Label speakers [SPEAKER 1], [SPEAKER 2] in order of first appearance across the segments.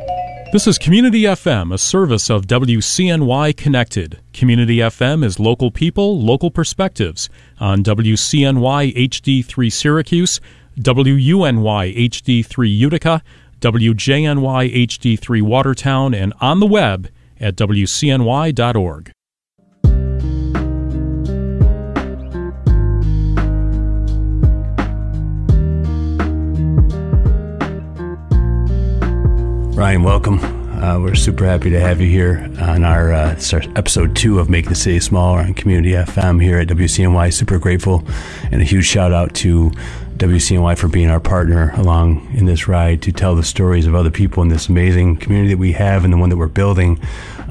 [SPEAKER 1] This is Community FM, a service of WCNY Connected. Community FM is local people, local perspectives on WCNY HD3 Syracuse, WUNY HD3 Utica, WJNY HD3 Watertown, and on the web at WCNY.org.
[SPEAKER 2] Ryan, welcome. We're super happy to have you here on our episode 2 of Making the City Smaller on Community FM here at WCNY. Super grateful, and a huge shout out to WCNY for being our partner along in this ride to tell the stories of other people in this amazing community that we have and the one that we're building.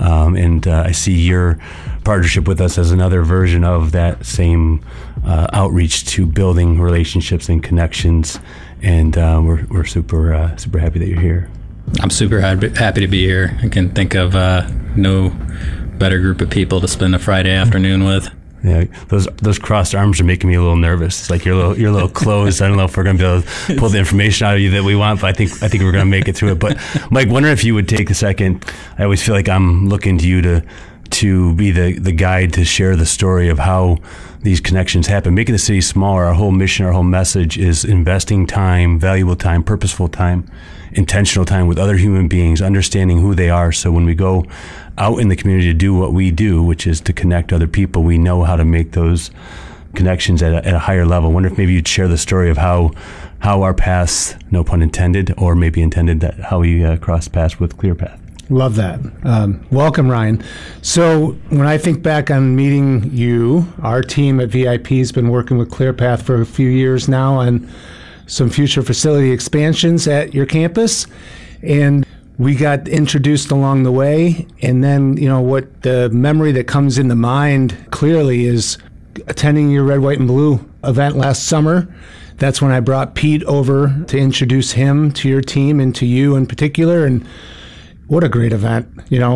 [SPEAKER 2] I see your partnership with us as another version of that same outreach to building relationships and connections. And we're super happy that you're here.
[SPEAKER 3] I'm super happy to be here. I can think of no better group of people to spend a Friday afternoon with.
[SPEAKER 2] Yeah, those crossed arms are making me a little nervous. It's like you're a little closed. I don't know if we're going to be able to pull the information out of you that we want, but I think we're going to make it through it. But Mike, wondering if you would take a second. I always feel like I'm looking to you to be the guide to share the story of how these connections happen. Making the city smaller, our whole mission, our whole message is investing time, valuable time, purposeful time, intentional time with other human beings, understanding who they are. So when we go out in the community to do what we do, which is to connect other people, we know how to make those connections at a higher level. I wonder if maybe you'd share the story of how our paths, no pun intended, or maybe intended, that how we crossed paths with ClearPath.
[SPEAKER 4] Love that. Welcome, Ryan. So when I think back on meeting you, our team at VIP has been working with ClearPath for a few years now on some future facility expansions at your campus. And we got introduced along the way. And then, what the memory that comes into mind clearly is attending your Red, White, and Blue event last summer. That's when I brought Pete over to introduce him to your team and to you in particular. And what a great event.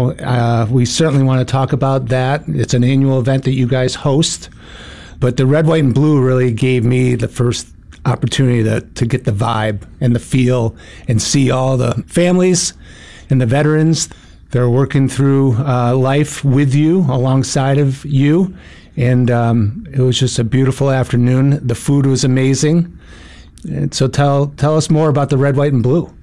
[SPEAKER 4] We certainly want to talk about that. It's an annual event that you guys host. But the Red, White, and Blue really gave me the first opportunity to get the vibe and the feel and see all the families and the veterans. They're working through life with you, alongside of you. And it was just a beautiful afternoon. The food was amazing. And so tell us more about the Red, White, and Blue.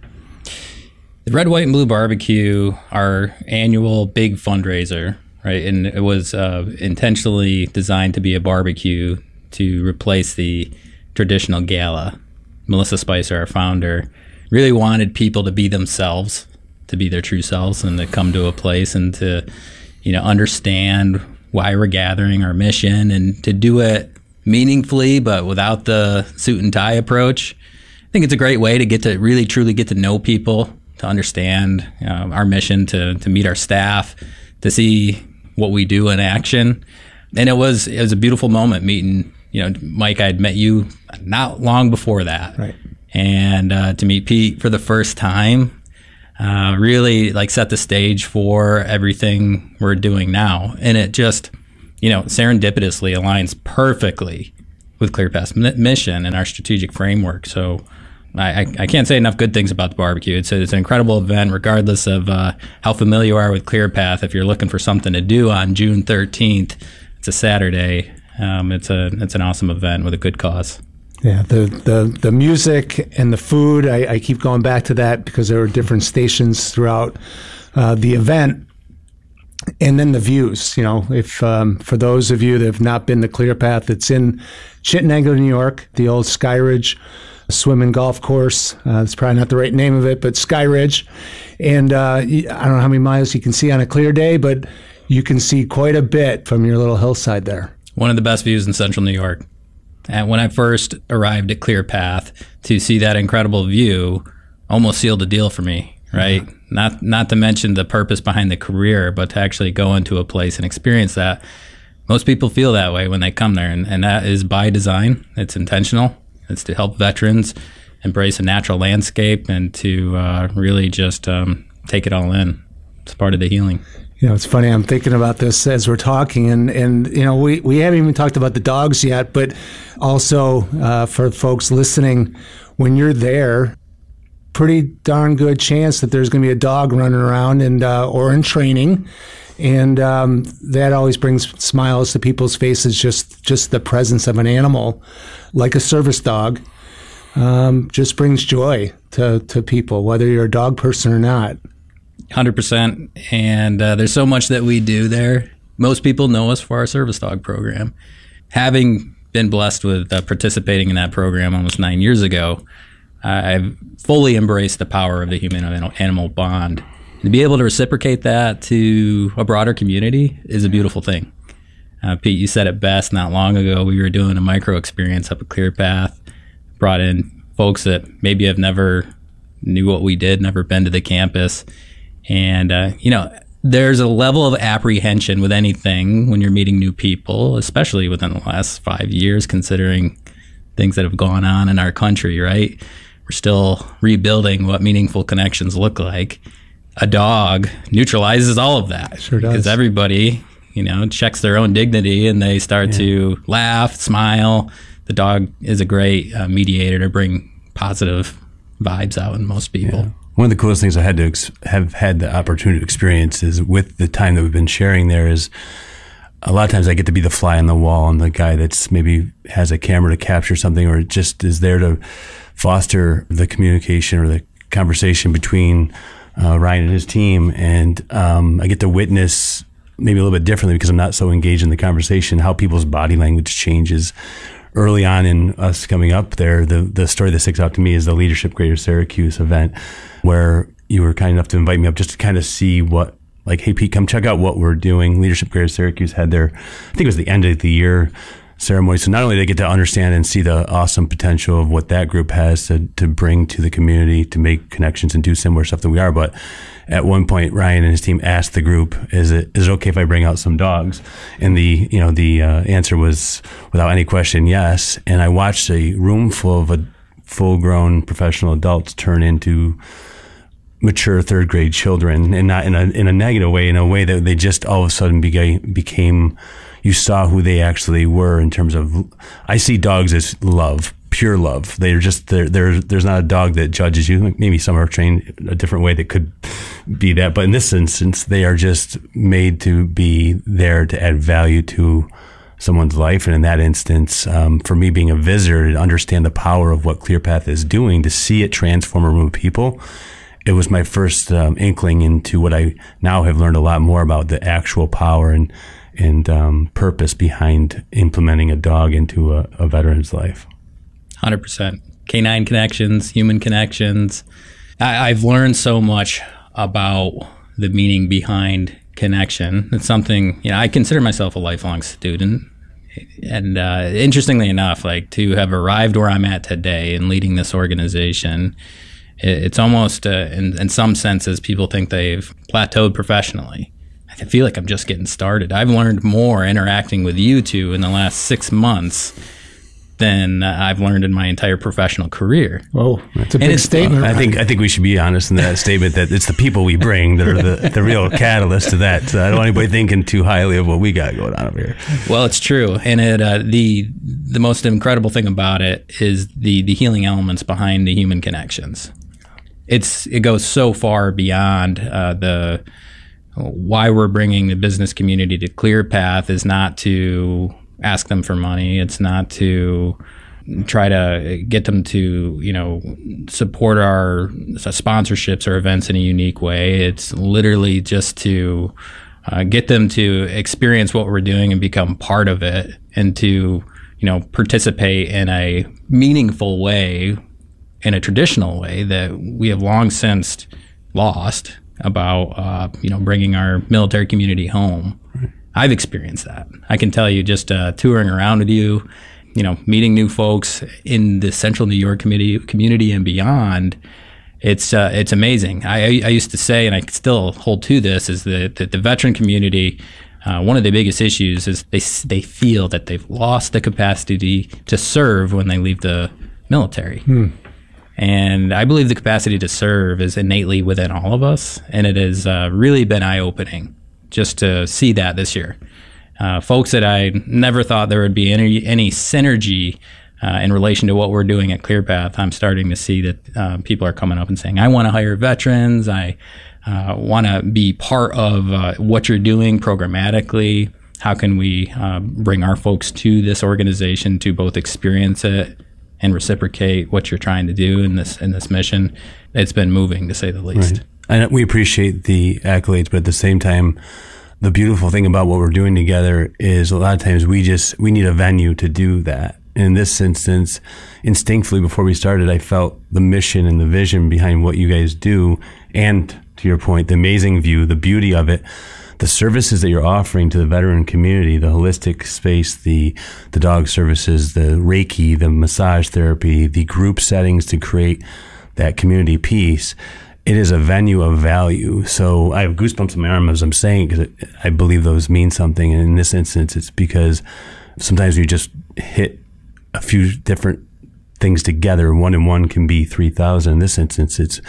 [SPEAKER 3] The Red, White, and Blue Barbecue, our annual big fundraiser, right? And it was intentionally designed to be a barbecue to replace the traditional gala. Melissa Spicer, our founder, really wanted people to be themselves, to be their true selves, and to come to a place and to, understand why we're gathering, our mission, and to do it meaningfully, but without the suit and tie approach. I think it's a great way to get to really truly get to know people, to understand our mission, to meet our staff, to see what we do in action. And it was a beautiful moment meeting. Mike, I'd met you not long before that.
[SPEAKER 4] Right.
[SPEAKER 3] And to meet Pete for the first time really set the stage for everything we're doing now. And it just, serendipitously aligns perfectly with ClearPath's mission and our strategic framework. So I can't say enough good things about the barbecue. It's an incredible event, regardless of how familiar you are with ClearPath. If you're looking for something to do on June 13th, it's a Saturday. It's an awesome event with a good cause.
[SPEAKER 4] Yeah, the music and the food, I keep going back to that because there were different stations throughout the event. And then the views, if for those of you that have not been to ClearPath, it's in Chittenango, New York, the old Skyridge swim and golf course. It's probably not the right name of it, but Skyridge. And I don't know how many miles you can see on a clear day, but you can see quite a bit from your little hillside there. One
[SPEAKER 3] of the best views in central New York. And when I first arrived at ClearPath, to see that incredible view almost sealed the deal for me, right? Yeah. Not to mention the purpose behind the career, but to actually go into a place and experience that. Most people feel that way when they come there, and that is by design. It's intentional. It's to help veterans embrace a natural landscape and to really just take it all in. It's part of the healing.
[SPEAKER 4] It's funny. I'm thinking about this as we're talking, and we haven't even talked about the dogs yet, but also for folks listening, when you're there, pretty darn good chance that there's going to be a dog running around and or in training. And that always brings smiles to people's faces, just the presence of an animal, like a service dog, just brings joy to people, whether you're a dog person or not.
[SPEAKER 3] 100%. And there's so much that we do there. Most people know us for our service dog program. Having been blessed with participating in that program almost 9 years ago, I've fully embraced the power of the human-animal bond. To be able to reciprocate that to a broader community is a beautiful thing. Pete, you said it best not long ago. We were doing a micro experience up at ClearPath, brought in folks that maybe have never knew what we did, never been to the campus. And, there's a level of apprehension with anything when you're meeting new people, especially within the last 5 years, considering things that have gone on in our country, right? We're still rebuilding what meaningful connections look like. A dog neutralizes all of that.
[SPEAKER 4] Sure does.
[SPEAKER 3] Because everybody, checks their own dignity and they start to laugh, smile. The dog is a great mediator to bring positive vibes out in most people.
[SPEAKER 2] Yeah. One of the coolest things I had to have had the opportunity to experience is with the time that we've been sharing there is a lot of times I get to be the fly on the wall and the guy that's maybe has a camera to capture something or just is there to foster the communication or the conversation between Ryan and his team. And I get to witness maybe a little bit differently because I'm not so engaged in the conversation, how people's body language changes. Early on in us coming up there, the story that sticks out to me is the Leadership Greater Syracuse event where you were kind enough to invite me up just to kind of see what, like, hey, Pete, come check out what we're doing. Leadership Greater Syracuse had their, I think it was the end of the year ceremony. So not only do they get to understand and see the awesome potential of what that group has to bring to the community, to make connections and do similar stuff that we are, but at one point, Ryan and his team asked the group, is it okay if I bring out some dogs? And the answer was without any question, yes. And I watched a room full of full-grown professional adults turn into mature third grade children, and not in a negative way, in a way that they just all of a sudden became, you saw who they actually were in terms of, I see dogs as love, pure love. They're just, there's not a dog that judges you. Maybe some are trained a different way that could be that. But in this instance, they are just made to be there to add value to someone's life. And in that instance, for me being a visitor, to understand the power of what ClearPath is doing, to see it transform a room of people, it was my first inkling into what I now have learned a lot more about the actual power and purpose behind implementing a dog into a veteran's life.
[SPEAKER 3] 100%. Canine connections, human connections. I've learned so much about the meaning behind connection. It's something, I consider myself a lifelong student. And interestingly enough, like, to have arrived where I'm at today and leading this organization, it's almost, in some senses, people think they've plateaued professionally. I feel like I'm just getting started. I've learned more interacting with you two in the last 6 months than I've learned in my entire professional career.
[SPEAKER 4] Oh, that's a big statement.
[SPEAKER 2] I think we should be honest in that statement that it's the people we bring that are the real catalyst to that. So I don't want anybody thinking too highly of what we got going on over here.
[SPEAKER 3] Well, it's true, and the most incredible thing about it is the healing elements behind the human connections. It goes so far beyond why we're bringing the business community to ClearPath is not to ask them for money. It's not to try to get them to, support our sponsorships or events in a unique way. It's literally just to get them to experience what we're doing and become part of it, and to, participate in a meaningful way, in a traditional way that we have long since lost about, bringing our military community home. Right. I've experienced that. I can tell you, just touring around with you, meeting new folks in the Central New York community and beyond. It's amazing. I used to say, and I still hold to this, is that the veteran community, one of the biggest issues is they feel that they've lost the capacity to serve when they leave the military. And I believe the capacity to serve is innately within all of us, and it has really been eye-opening just to see that this year. Folks that I never thought there would be any synergy in relation to what we're doing at ClearPath, I'm starting to see that people are coming up and saying, I want to hire veterans. I want to be part of what you're doing programmatically. How can we bring our folks to this organization to both experience it and reciprocate what you're trying to do in this mission? It's been moving, to say the least.
[SPEAKER 2] Right. And we appreciate the accolades, but at the same time, the beautiful thing about what we're doing together is a lot of times we need a venue to do that. In this instance, instinctively, before we started, I felt the mission and the vision behind what you guys do. And to your point, the amazing view, the beauty of it, the services that you're offering to the veteran community, the holistic space, the dog services, the Reiki, the massage therapy, the group settings to create that community piece. It is a venue of value. So I have goosebumps on my arm as I'm saying, because I believe those mean something. And in this instance, it's because sometimes you just hit a few different things together. 1 and 1 can be 3,000. In this instance, it's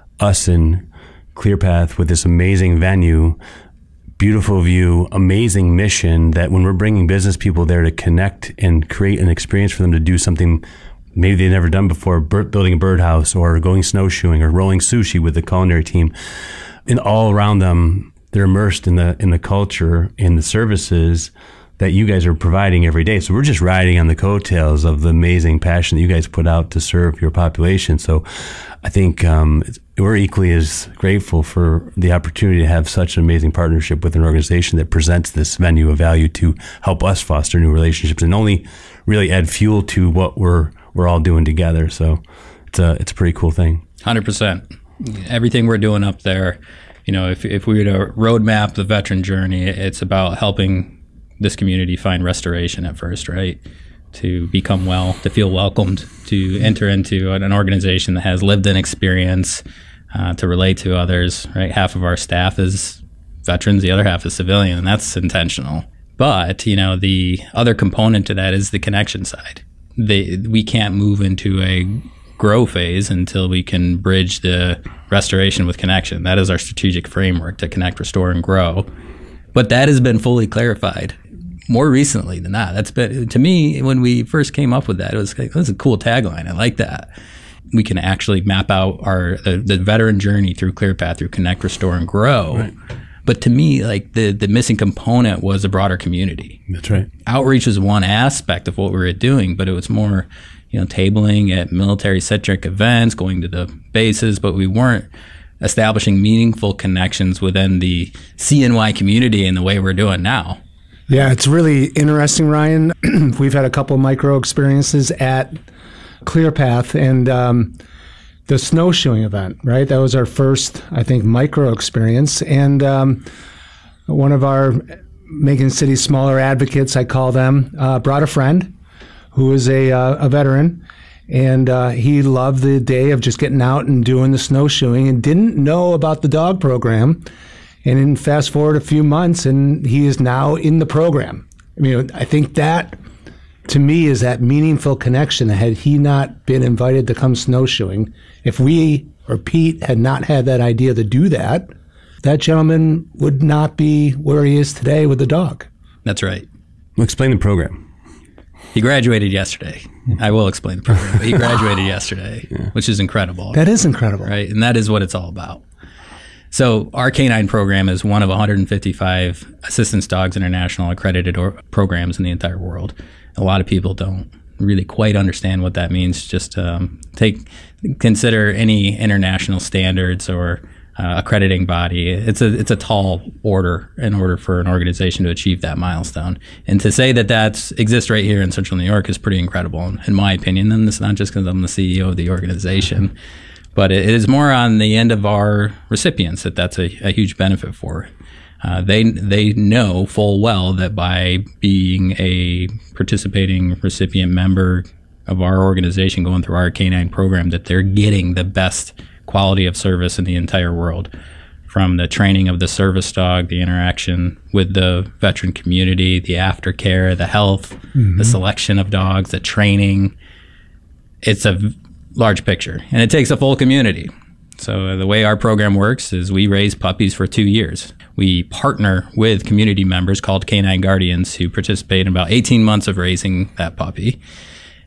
[SPEAKER 2] us in ClearPath with this amazing venue, beautiful view, amazing mission, that when we're bringing business people there to connect and create an experience for them to do something maybe they've never done before, building a birdhouse or going snowshoeing or rolling sushi with the culinary team, and all around them, they're immersed in the culture and the services that you guys are providing every day. So we're just riding on the coattails of the amazing passion that you guys put out to serve your population. So I think we're equally as grateful for the opportunity to have such an amazing partnership with an organization that presents this venue of value to help us foster new relationships and only really add fuel to what we're all doing together. So it's a pretty cool thing.
[SPEAKER 3] 100%. Everything we're doing up there, if we were to roadmap the veteran journey, it's about helping this community find restoration at first, right? To become well, to feel welcomed, to enter into an organization that has lived-in experience, to relate to others, right? Half of our staff is veterans, the other half is civilian, and that's intentional. But, the other component to that is the connection side. We can't move into a grow phase until we can bridge the restoration with connection. That is our strategic framework, to connect, restore, and grow. But that has been fully clarified more recently than that. That's been, to me, when we first came up with that, it was like, that's a cool tagline. I like that. We can actually map out the veteran journey through ClearPath, through connect, restore, and grow. Right. But to me, like the missing component was a broader community.
[SPEAKER 2] That's right.
[SPEAKER 3] Outreach was one aspect of what we were doing, but it was more, tabling at military-centric events, going to the bases, but we weren't establishing meaningful connections within the CNY community in the way we're doing now.
[SPEAKER 4] Yeah, it's really interesting, Ryan. We've had a couple micro experiences at ClearPath, and the snowshoeing event, right? That was our first, I think, micro experience. And one of our Macon City smaller advocates, I call them, brought a friend who is a veteran. And he loved the day of just getting out and doing the snowshoeing and didn't know about the dog program. And then fast forward a few months, and he is now in the program. I think that, to me, is that meaningful connection. Had he not been invited to come snowshoeing, if we or Pete had not had that idea to do that, that gentleman would not be where he is today with the dog.
[SPEAKER 3] That's right.
[SPEAKER 2] Well, explain the program.
[SPEAKER 3] He graduated yesterday. I will explain the program, but he graduated yesterday, which is incredible.
[SPEAKER 4] That is incredible.
[SPEAKER 3] Right? And that is what it's all about. So our canine program is one of 155 Assistance Dogs International accredited programs in the entire world. A lot of people don't really quite understand what that means. Just consider any international standards or accrediting body. It's a tall order in order for an organization to achieve that milestone. And to say that exists right here in Central New York is pretty incredible, in my opinion. And it's not just because I'm the CEO of the organization, but it is more on the end of our recipients that's a huge benefit for. They know full well that by being a participating recipient member of our organization going through our canine program, that they're getting the best quality of service in the entire world, from the training of the service dog, the interaction with the veteran community, the aftercare, the health, the selection of dogs, the training. It's a large picture, and it takes a full community. So the way our program works is we raise puppies for 2 years. We partner with community members called Canine Guardians who participate in about 18 months of raising that puppy.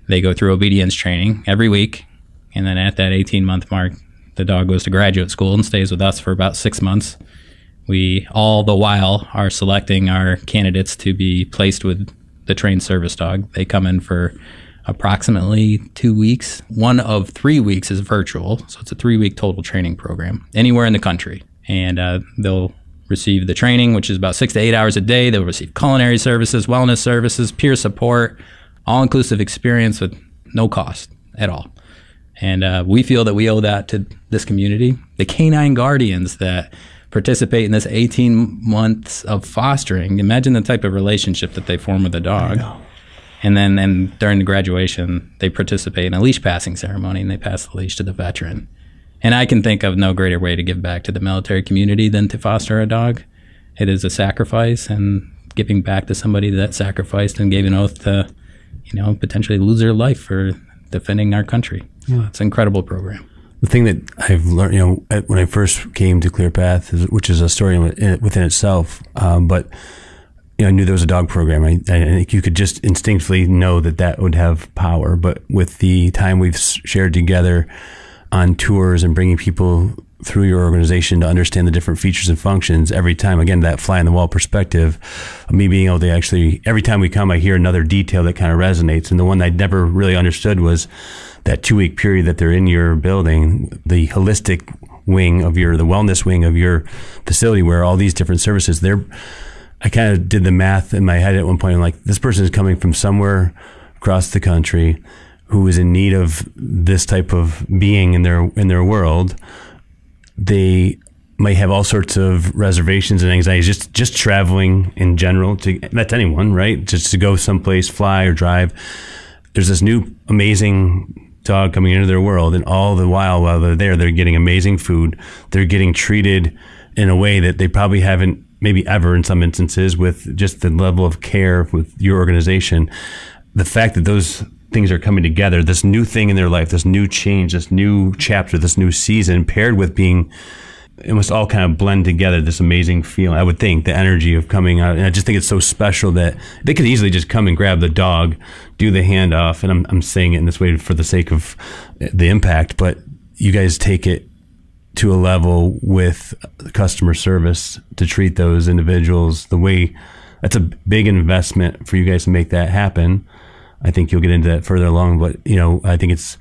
[SPEAKER 3] They go through obedience training every week. And then at that 18-month mark, the dog goes to graduate school and stays with us for about 6 months. We all the while are selecting our candidates to be placed with the trained service dog. They come in for approximately 2 weeks. 1 of 3 weeks is virtual, so it's a 3-week total training program anywhere in the country. And they'll receive the training, which is about 6 to 8 hours a day. They'll receive culinary services, wellness services, peer support, all-inclusive experience with no cost at all. And we feel that we owe that to this community. The canine guardians that participate in this 18 months of fostering, imagine the type of relationship that they form with the dog. And then during the graduation, they participate in a leash passing ceremony, and they pass the leash to the veteran. And I can think of no greater way to give back to the military community than to foster a dog. It is a sacrifice, and giving back to somebody that sacrificed and gave an oath to, potentially lose their life for defending our country. Yeah. It's an incredible program.
[SPEAKER 2] The thing that I've learned, when I first came to ClearPath, which is a story within itself, but I knew there was a dog program. I think you could just instinctively know that would have power. But with the time we've shared together on tours and bringing people through your organization to understand the different features and functions every time, again, that fly on the wall perspective of me being able to actually, every time we come, I hear another detail that kind of resonates. And the one I never really understood was that 2-week period that they're in your building, the holistic wing of the wellness wing of your facility, where all these different services, I kind of did the math in my head at one point. I'm like, this person is coming from somewhere across the country who is in need of this type of being in their world. They might have all sorts of reservations and anxieties, just traveling in general. That's anyone, right? Just to go someplace, fly or drive. There's this new amazing dog coming into their world, and all the while they're there, they're getting amazing food. They're getting treated in a way that they probably haven't maybe ever in some instances, with just the level of care with your organization. The fact that those things are coming together, this new thing in their life, this new change, this new chapter, this new season, paired with being, it must all kind of blend together, this amazing feeling. I would think the energy of coming out, and I just think it's so special that they could easily just come and grab the dog, do the handoff, and I'm saying it in this way for the sake of the impact, but you guys take it to a level with customer service to treat those individuals the way. That's a big investment for you guys to make that happen. I think you'll get into that further along, but I think it's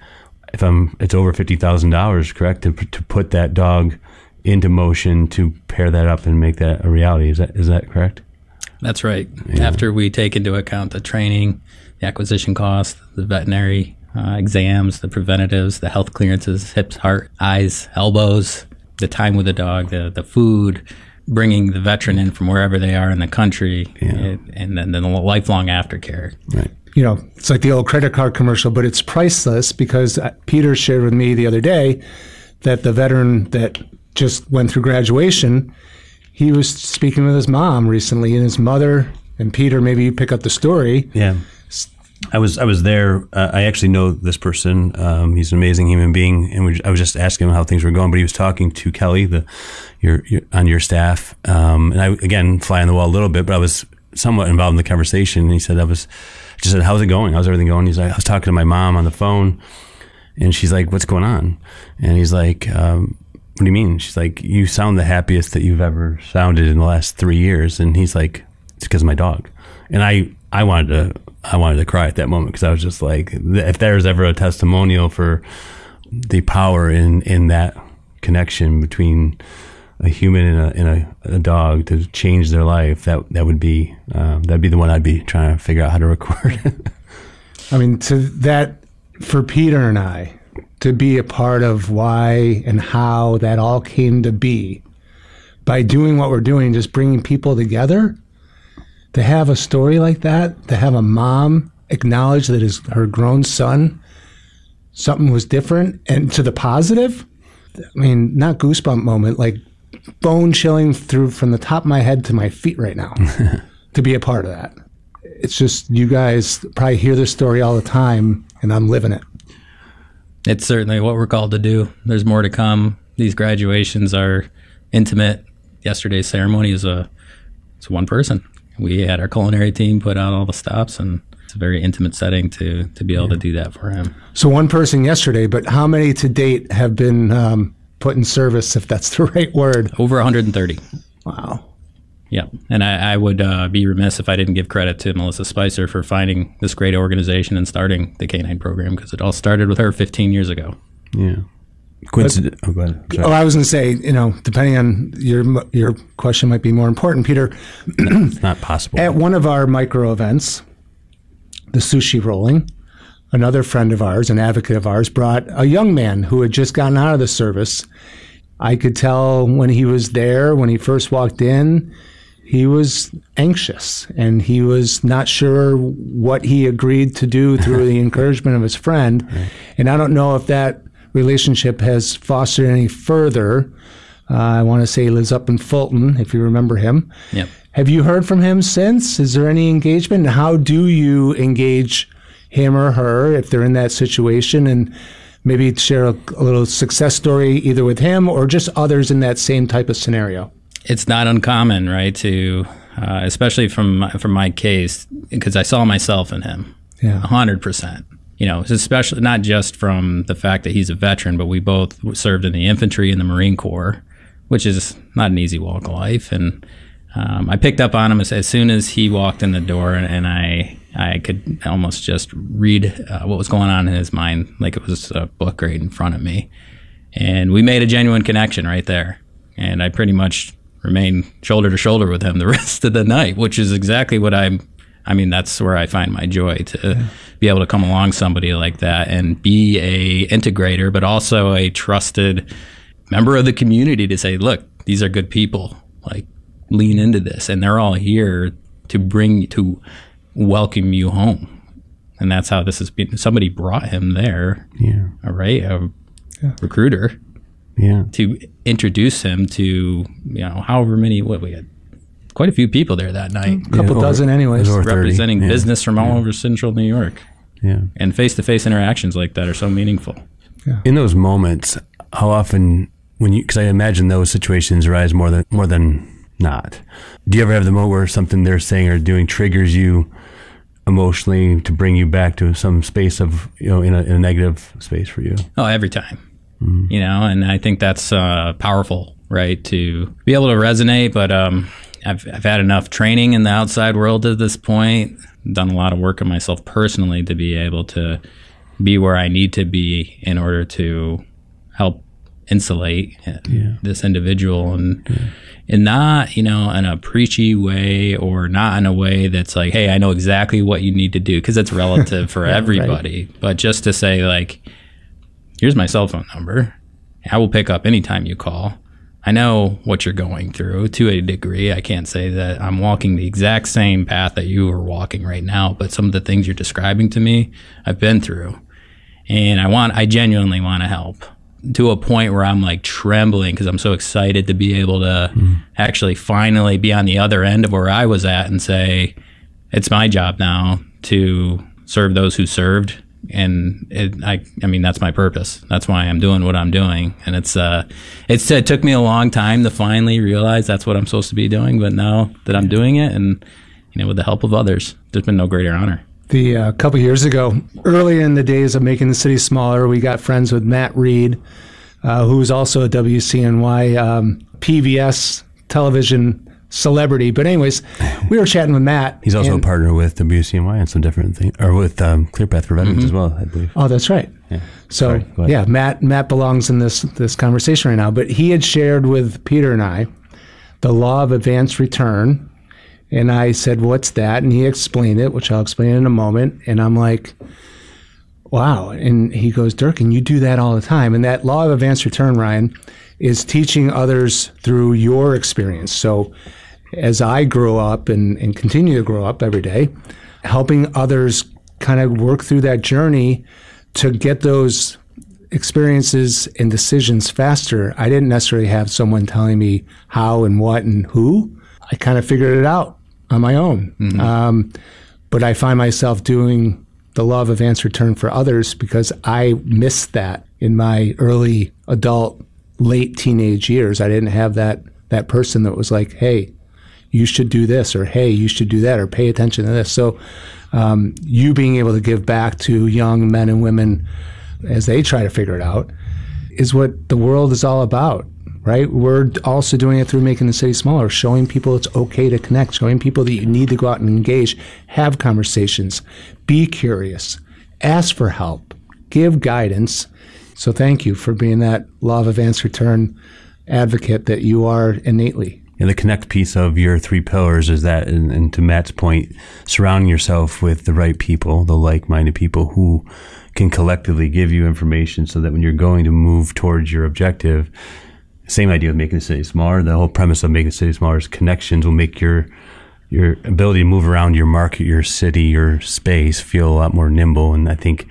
[SPEAKER 2] over $50,000, correct, to put that dog into motion, to pair that up and make that a reality. Is that correct?
[SPEAKER 3] That's right. Yeah. After we take into account the training, the acquisition cost, the veterinary exams, the preventatives, the health clearances, hips, heart, eyes, elbows, the time with the dog, the food, bringing the veteran in from wherever they are in the country, and then the lifelong aftercare.
[SPEAKER 2] Right.
[SPEAKER 4] It's like the old credit card commercial, but it's priceless, because Peter shared with me the other day that the veteran that just went through graduation, he was speaking with his mom recently, and his mother, and Peter, maybe you pick up the story.
[SPEAKER 2] Yeah. I was there. I actually know this person. He's an amazing human being, and I was just asking him how things were going. But he was talking to Kelly, your on your staff, and I again fly on the wall a little bit, but I was somewhat involved in the conversation. And he said, just said, "How's it going? How's everything going?" He's like, "I was talking to my mom on the phone, and she's like, 'What's going on?' And he's like, 'What do you mean?' She's like, 'You sound the happiest that you've ever sounded in the last 3 years.' And he's like, 'It's because of my dog.' And I wanted to cry at that moment, because I was just like, if there's ever a testimonial for the power in that connection between a human and a dog to that'd be the one I'd be trying to figure out how to record.
[SPEAKER 4] I mean, for Peter and I to be a part of why and how that all came to be, by doing what we're doing, just bringing people together. To have a story like that, to have a mom acknowledge that her grown son, something was different, and to the positive, I mean, not goosebump moment, like bone chilling through from the top of my head to my feet right now, to be a part of that. It's just, you guys probably hear this story all the time, and I'm living it.
[SPEAKER 3] It's certainly what we're called to do. There's more to come. These graduations are intimate. Yesterday's ceremony it's one person. We had our culinary team put out all the stops, and It's a very intimate setting to be able to do that for him.
[SPEAKER 4] So one person yesterday, but how many to date have been put in service, if that's the right word?
[SPEAKER 3] Over 130.
[SPEAKER 4] Wow.
[SPEAKER 3] Yeah. And I would be remiss if I didn't give credit to Melissa Spicer for finding this great organization and starting the K-9 program, because it all started with her 15 years ago.
[SPEAKER 2] Yeah. Coincident. Oh, go ahead. Sorry.
[SPEAKER 4] Oh, I was going to say, depending on your question might be more important, Peter.
[SPEAKER 2] It's not possible.
[SPEAKER 4] At one of our micro events, the sushi rolling, another friend of ours, an advocate of ours, brought a young man who had just gotten out of the service. I could tell when he was there, when he first walked in, he was anxious and he was not sure what he agreed to do through the encouragement of his friend. Right. And I don't know if that relationship has fostered any further. I want to say he lives up in Fulton, if you remember him.
[SPEAKER 3] Yep.
[SPEAKER 4] Have you heard from him since? Is there any engagement? And how do you engage him or her if they're in that situation? And maybe share a little success story either with him or just others in that same type of scenario.
[SPEAKER 3] It's not uncommon, right, to especially from my case, because I saw myself in him.
[SPEAKER 4] Yeah.
[SPEAKER 3] 100%. Especially not just from the fact that he's a veteran, but we both served in the infantry and the Marine Corps, which is not an easy walk of life. And I picked up on him as soon as he walked in the door, and I could almost just read what was going on in his mind, like it was a book right in front of me. And we made a genuine connection right there. And I pretty much remained shoulder to shoulder with him the rest of the night, which is exactly what that's where I find my joy, to be able to come along somebody like that and be a integrator, but also a trusted member of the community to say, look, these are good people, like lean into this. And they're all here to welcome you home. And that's how this has been. Somebody brought him there.
[SPEAKER 2] Yeah.
[SPEAKER 3] All right. A recruiter.
[SPEAKER 2] Yeah.
[SPEAKER 3] To introduce him to, however many, we had quite a few people there that night.
[SPEAKER 4] A couple dozen anyways.
[SPEAKER 3] Representing business from all over central New York.
[SPEAKER 2] Yeah.
[SPEAKER 3] And face-to-face interactions like that are so meaningful.
[SPEAKER 4] Yeah.
[SPEAKER 2] In those moments, how often, because I imagine those situations arise more than not. Do you ever have the moment where something they're saying or doing triggers you emotionally to bring you back to some space of, in a negative space for you?
[SPEAKER 3] Oh, every time. Mm-hmm. And I think that's powerful, right? To be able to resonate. But I've had enough training in the outside world at this point, done a lot of work on myself personally to be able to be where I need to be in order to help insulate this individual and not, in a preachy way or not in a way that's like, hey, I know exactly what you need to do, because it's relative for everybody. Right. But just to say, like, here's my cell phone number. I will pick up anytime you call. I know what you're going through to a degree. I can't say that I'm walking the exact same path that you are walking right now, but some of the things you're describing to me, I've been through. And I genuinely want to help, to a point where I'm like trembling because I'm so excited to be able to actually finally be on the other end of where I was at and say, it's my job now to serve those who served. And that's my purpose. That's why I'm doing what I'm doing. And it took me a long time to finally realize that's what I'm supposed to be doing. But now that I'm doing it, and with the help of others, there's been no greater honor.
[SPEAKER 4] A couple years ago, early in the days of making the city smaller, we got friends with Matt Reed, who's also a WCNY PBS television celebrity. But anyways, we were chatting with Matt.
[SPEAKER 2] He's also a partner with WCNY and some different things, or with ClearPath for Veterans as well, I believe.
[SPEAKER 4] Oh, that's right.
[SPEAKER 2] Yeah.
[SPEAKER 4] So, Matt belongs in this conversation right now. But he had shared with Peter and I the law of advanced return. And I said, what's that? And he explained it, which I'll explain in a moment. And I'm like, wow. And he goes, Durkin, you do that all the time. And that law of advanced return, Ryan, is teaching others through your experience. So as I grow up and continue to grow up every day, helping others kind of work through that journey to get those experiences and decisions faster. I didn't necessarily have someone telling me how and what and who. I kind of figured it out on my own. Mm-hmm. But I find myself doing the law of advanced return for others because I missed that in my early adult, late teenage years. I didn't have that person that was like, hey, you should do this, or hey, you should do that, or pay attention to this. So you being able to give back to young men and women as they try to figure it out is what the world is all about, right? We're also doing it through making the city smaller, showing people it's okay to connect, showing people that you need to go out and engage, have conversations, be curious, ask for help, give guidance. So thank you for being that law of advance return advocate that you are innately.
[SPEAKER 2] And the connect piece of your 3 pillars is that, and to Matt's point, surrounding yourself with the right people, the like-minded people who can collectively give you information so that when you're going to move towards your objective, same idea of making the city smaller. The whole premise of making the city smaller is connections will make your ability to move around your market, your city, your space feel a lot more nimble. And I think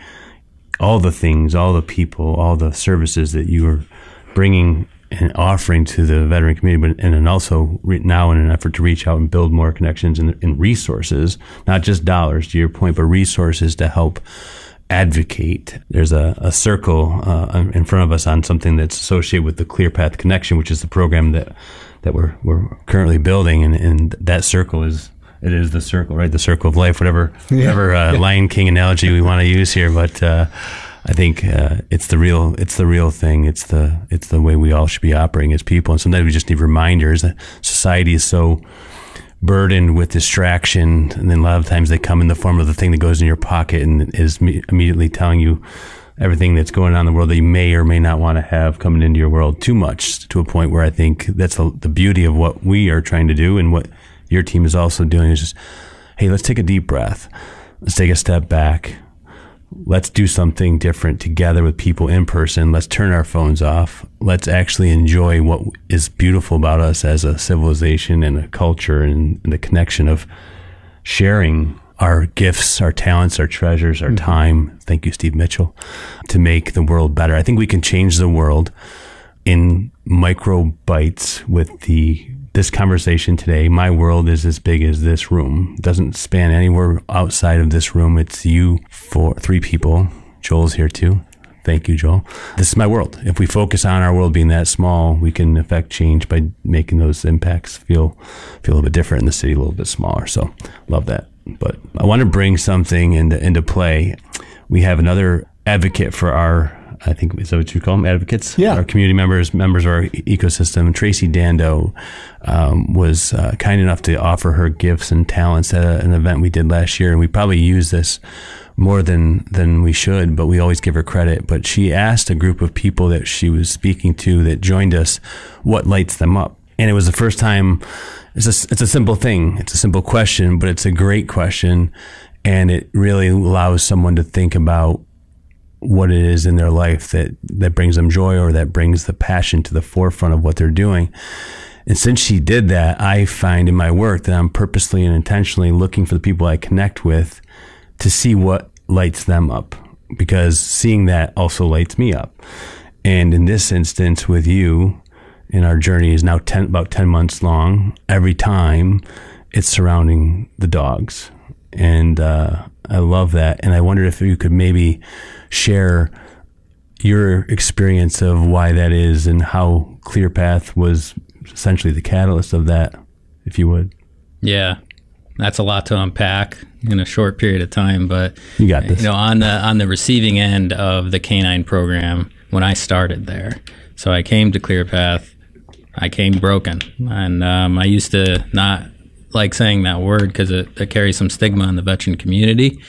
[SPEAKER 2] all the things, all the people, all the services that you are bringing and offering to the veteran community, but and then also now in an effort to reach out and build more connections and resources, not just dollars to your point, but resources to help advocate. There's a circle in front of us on something that's associated with the ClearPath Connection, which is the program that we're currently building, and that circle is the circle, right? The circle of life, whatever Lion King analogy we want to use here, but I think it's the real thing. It's the way we all should be operating as people. And sometimes we just need reminders that society is so burdened with distraction, and then a lot of times they come in the form of the thing that goes in your pocket and is immediately telling you everything that's going on in the world that you may or may not want to have coming into your world too much, to a point where I think that's the beauty of what we are trying to do, and what your team is also doing is just, hey, let's take a deep breath. Let's take a step back. Let's do something different together with people in person. Let's turn our phones off. Let's actually enjoy what is beautiful about us as a civilization and a culture, and the connection of sharing our gifts, our talents, our treasures, our time. Thank you, Steve Mitchell, to make the world better. I think we can change the world in micro bites with this conversation today. My world is as big as this room. It doesn't span anywhere outside of this room. It's you, 3 people. Joel's here too. Thank you, Joel. This is my world. If we focus on our world being that small, we can affect change by making those impacts feel a little bit different in the city, a little bit smaller. So love that. But I want to bring something into play. We have another advocate for our, I think, is that what you call them? Advocates?
[SPEAKER 4] Yeah.
[SPEAKER 2] Our community members of our ecosystem. Tracy Dando was kind enough to offer her gifts and talents at an event we did last year. And we probably use this more than we should, but we always give her credit. But she asked a group of people that she was speaking to that joined us what lights them up. And it was the first time. It's a simple thing. It's a simple question, but it's a great question. And it really allows someone to think about what it is in their life that brings them joy, or that brings the passion to the forefront of what they're doing. And since she did that, I find in my work that I'm purposely and intentionally looking for the people I connect with to see what lights them up, because seeing that also lights me up. And in this instance with you, and our journey is now about 10 months long. Every time it's surrounding the dogs. And I love that. And I wondered if you could maybe share your experience of why that is, and how ClearPath was essentially the catalyst of that, if you would.
[SPEAKER 3] Yeah, that's a lot to unpack in a short period of time. But
[SPEAKER 2] you got this.
[SPEAKER 3] On the receiving end of the Canine program, when I started there, so I came to ClearPath, I came broken, and I used to not like saying that word because it carries some stigma in the veteran community.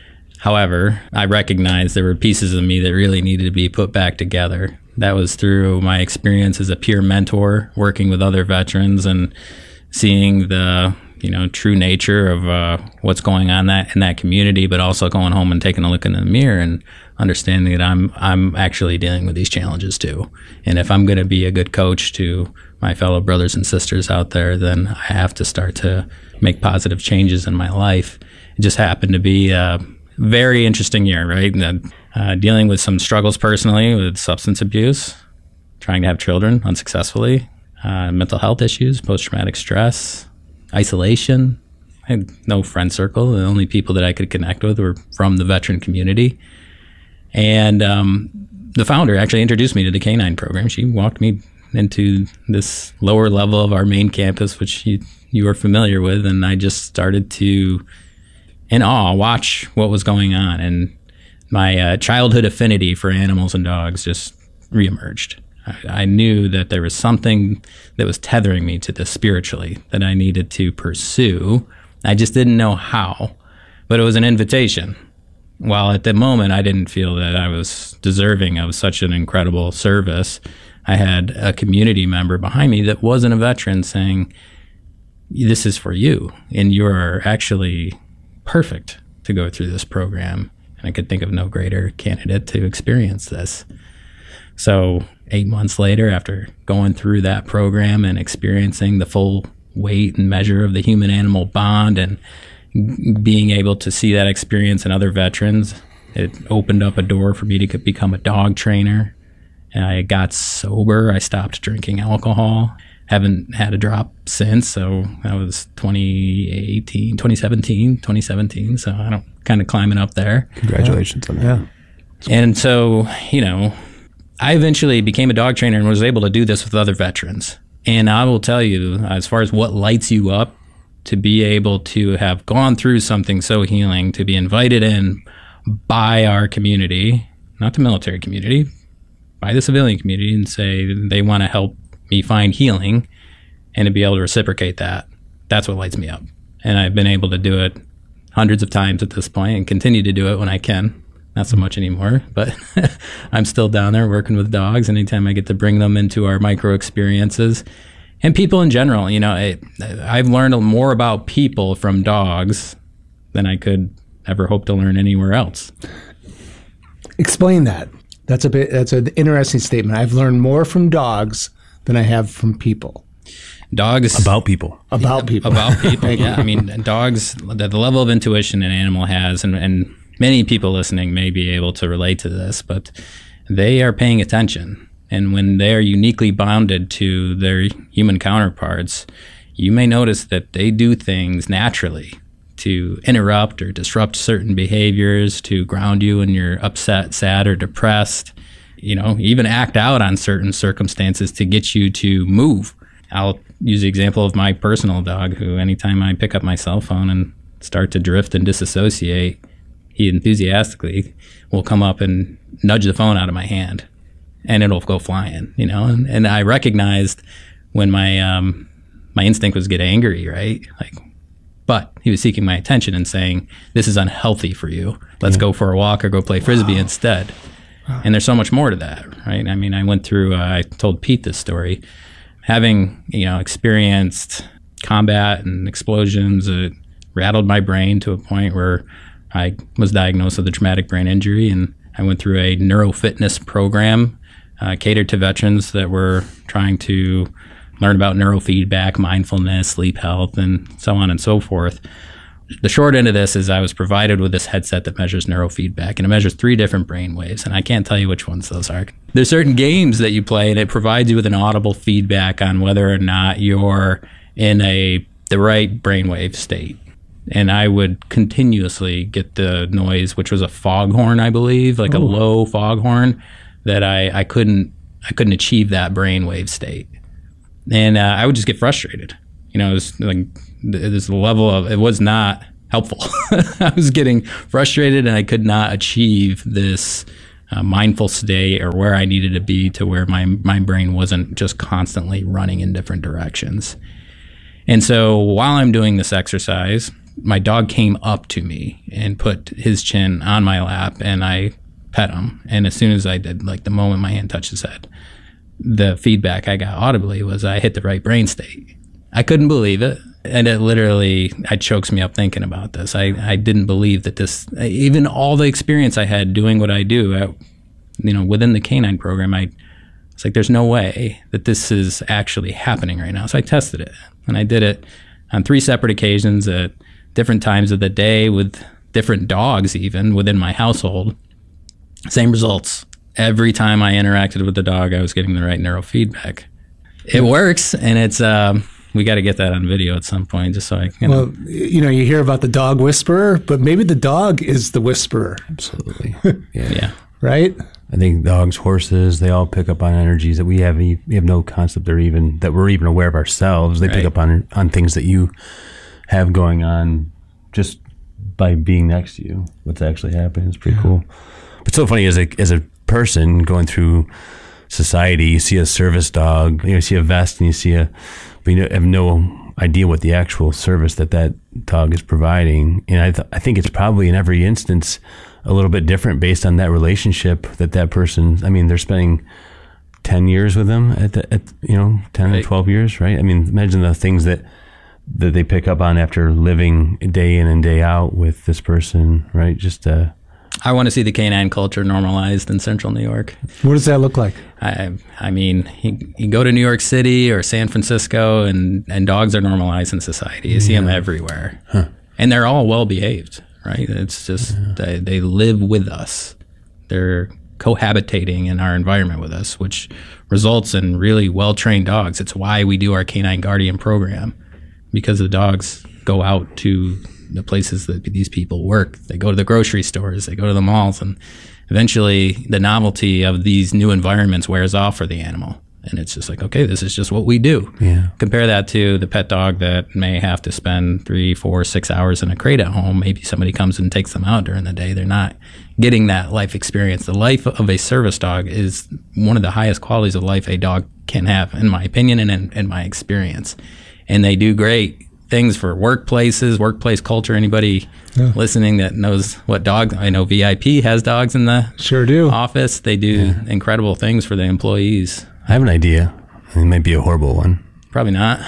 [SPEAKER 3] However, I recognized there were pieces of me that really needed to be put back together. That was through my experience as a peer mentor, working with other veterans and seeing the true nature of what's going on in that community, but also going home and taking a look in the mirror and understanding that I'm actually dealing with these challenges too. And if I'm going to be a good coach to my fellow brothers and sisters out there, then I have to start to make positive changes in my life. It just happened to be a very interesting year, right? Dealing with some struggles personally with substance abuse, trying to have children unsuccessfully, mental health issues, post-traumatic stress, isolation. I had no friend circle. The only people that I could connect with were from the veteran community. And the founder actually introduced me to the Canine program. She walked me into this lower level of our main campus, which you are familiar with. And I just started to, in awe, watch what was going on. And my childhood affinity for animals and dogs just reemerged. I knew that there was something that was tethering me to this spiritually that I needed to pursue. I just didn't know how, but it was an invitation. While at the moment I didn't feel that I was deserving of such an incredible service, I had a community member behind me that wasn't a veteran saying, this is for you, and you're actually perfect to go through this program. And I could think of no greater candidate to experience this. So 8 months later, after going through that program and experiencing the full weight and measure of the human-animal bond and being able to see that experience in other veterans, it opened up a door for me to become a dog trainer. And I got sober. I stopped drinking alcohol. Haven't had a drop since. So that was 2017. So I don't kind of climbing up there.
[SPEAKER 2] Congratulations on that.
[SPEAKER 4] Yeah.
[SPEAKER 3] And so, I eventually became a dog trainer and was able to do this with other veterans. And I will tell you, as far as what lights you up, to be able to have gone through something so healing, to be invited in by our community, not the military community, by the civilian community, and say they want to help me find healing, and to be able to reciprocate that, that's what lights me up. And I've been able to do it hundreds of times at this point and continue to do it when I can. Not so much anymore, but I'm still down there working with dogs anytime I get to bring them into our micro experiences. And people in general, I've learned more about people from dogs than I could ever hope to learn anywhere else.
[SPEAKER 4] Explain that. That's an interesting statement. I've learned more from dogs than I have from people.
[SPEAKER 3] Dogs
[SPEAKER 2] About people.
[SPEAKER 4] About people.
[SPEAKER 3] Yeah. I mean, dogs, the level of intuition an animal has, and many people listening may be able to relate to this, but they are paying attention. And when they're uniquely bonded to their human counterparts, you may notice that they do things naturally to interrupt or disrupt certain behaviors, to ground you when you're upset, sad, or depressed, even act out on certain circumstances to get you to move. I'll use the example of my personal dog, who anytime I pick up my cell phone and start to drift and disassociate, he enthusiastically will come up and nudge the phone out of my hand, and it'll go flying, and I recognized when my instinct was get angry, right? But he was seeking my attention and saying, this is unhealthy for you. Let's go for a walk or go play Frisbee instead. Wow. And there's so much more to that, right? I mean, I told Pete this story, having, experienced combat and explosions, it rattled my brain to a point where I was diagnosed with a traumatic brain injury, and I went through a neurofitness program catered to veterans that were trying to learn about neurofeedback, mindfulness, sleep health, and so on and so forth. The short end of this is I was provided with this headset that measures neurofeedback, and it measures 3 different brain waves, and I can't tell you which ones those are. There's certain games that you play, and it provides you with an audible feedback on whether or not you're in the right brainwave state. And I would continuously get the noise, which was a foghorn, I believe, like a low foghorn, that I couldn't achieve that brainwave state. And I would just get frustrated. It was like this level of, it was not helpful. I was getting frustrated, and I could not achieve this mindful state or where I needed to be to where my brain wasn't just constantly running in different directions. And so while I'm doing this exercise, my dog came up to me and put his chin on my lap, and I pet him. And as soon as I did, the moment my hand touched his head, the feedback I got audibly was I hit the right brain state. I couldn't believe it. And it chokes me up thinking about this. I didn't believe that this, even all the experience I had doing what I do, within the canine program, it's like, there's no way that this is actually happening right now. So I tested it, and I did it on 3 separate occasions at different times of the day with different dogs, even within my household. Same results. Every time I interacted with the dog, I was getting the right neurofeedback. It works, and it's we got to get that on video at some point, just so I can.
[SPEAKER 4] Well, you hear about the dog whisperer, but maybe the dog is the whisperer.
[SPEAKER 2] Absolutely.
[SPEAKER 3] Yeah.
[SPEAKER 4] Right?
[SPEAKER 2] I think dogs, horses, they all pick up on energies that we have no concept or even that we're even aware of ourselves. They pick up on things that you have going on just by being next to you. What's actually happening is pretty cool. But it's so funny as a person going through society, you see a service dog, you see a vest, and but you have no idea what the actual service that dog is providing. And I think it's probably in every instance a little bit different based on that relationship that person. I mean, they're spending 10 years with them at 10 or 12 years, right? I mean, imagine the things that they pick up on after living day in and day out with this person, right? Just
[SPEAKER 3] I want to see the canine culture normalized in Central New York.
[SPEAKER 4] What does that look like?
[SPEAKER 3] I mean, you go to New York City or San Francisco, and dogs are normalized in society. You see them everywhere, and they're all well behaved, right? It's just they live with us. They're cohabitating in our environment with us, which results in really well trained dogs. It's why we do our Canine Guardian program, because the dogs go out to the places that these people work. They go to the grocery stores, they go to the malls, and eventually the novelty of these new environments wears off for the animal. And it's just like, okay, this is just what we do. Yeah. Compare that to the pet dog that may have to spend 3, 4, 6 hours in a crate at home. Maybe somebody comes and takes them out during the day. They're not getting that life experience. The life of a service dog is one of the highest qualities of life a dog can have, in my opinion and in my experience. And they do great things for workplaces, workplace culture. Anybody listening that knows what dogs, I know VIP has dogs in the office. They do incredible things for the employees.
[SPEAKER 2] I have an idea. It might be a horrible one.
[SPEAKER 3] Probably not.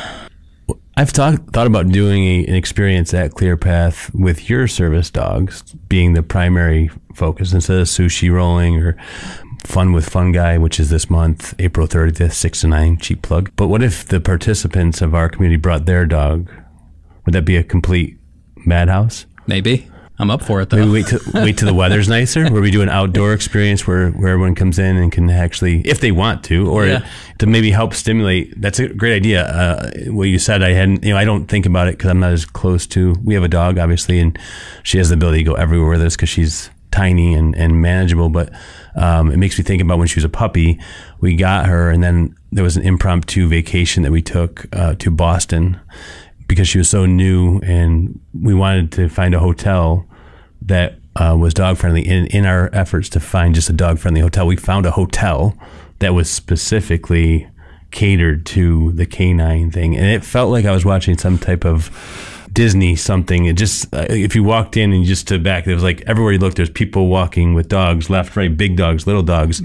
[SPEAKER 2] I've thought about doing an experience at ClearPath with your service dogs being the primary focus instead of sushi rolling or Fun with Fun Guy, which is this month, April 30th, 6 to 9, cheap plug. But what if the participants of our community brought their dog? Would that be a complete madhouse?
[SPEAKER 3] Maybe. I'm up for it, though.
[SPEAKER 2] Maybe wait till the weather's nicer, where we do an outdoor experience where everyone comes in and can actually, if they want to, or to maybe help stimulate. That's a great idea. What you said, I don't think about it because I'm not as close to, we have a dog, obviously, and she has the ability to go everywhere with us because she's tiny and manageable, but it makes me think about when she was a puppy. We got her, and then there was an impromptu vacation that we took to Boston because she was so new, and we wanted to find a hotel that was dog friendly. In our efforts to find just a dog friendly hotel, we found a hotel that was specifically catered to the canine thing, and it felt like I was watching some type of Disney something. It just if you walked in and you just stood back, there was like everywhere you looked, there's people walking with dogs, left, right, big dogs, little dogs.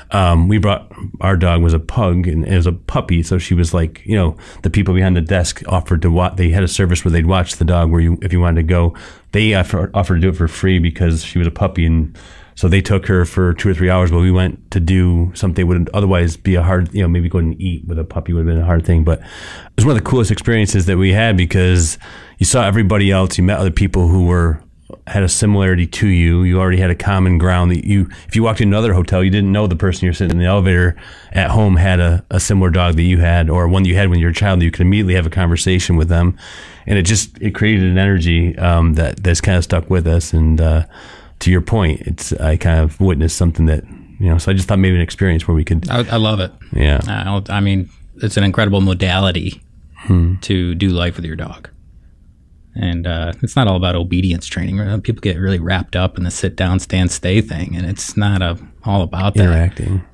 [SPEAKER 2] We brought, our dog was a pug and it was a puppy, so she was like, the people behind the desk offered to watch. They had a service where they'd watch the dog if you wanted to go. They offered to do it for free because she was a puppy, and so they took her for 2 or 3 hours. But we went to do something that would otherwise be a hard, maybe go and eat with a puppy would have been a hard thing. But it was one of the coolest experiences that we had because you saw everybody else. You met other people who had a similarity to you. You already had a common ground that if you walked into another hotel, you didn't know the person you're sitting in the elevator at home had a similar dog that you had, or one you had when you were a child. You could immediately have a conversation with them. And it created an energy that's kind of stuck with us. And to your point, I kind of witnessed something that, so I just thought maybe an experience where we could.
[SPEAKER 3] I love it.
[SPEAKER 2] Yeah.
[SPEAKER 3] I mean, it's an incredible modality to do life with your dog. And it's not all about obedience training. People get really wrapped up in the sit down, stand, stay thing, and it's not all about that.
[SPEAKER 2] Interacting.